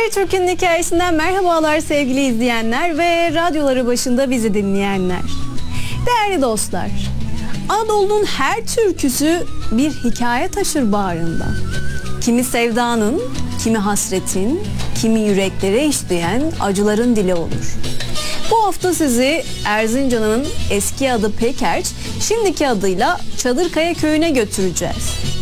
Bir Türk'ün hikayesinden merhabalar sevgili izleyenler ve radyoları başında bizi dinleyenler. Değerli dostlar, Anadolu'nun her türküsü bir hikaye taşır bağrında. Kimi sevdanın, kimi hasretin, kimi yüreklere işleyen acıların dili olur. Bu hafta sizi Erzincan'ın eski adı Pekerç, şimdiki adıyla Çadırkaya köyüne götüreceğiz.